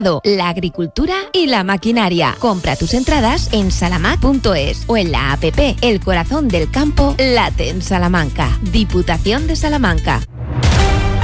la agricultura y la maquinaria. Compra tus entradas en salamac.es o en la app El Corazón del Campo late en Salamanca. Diputación de Salamanca.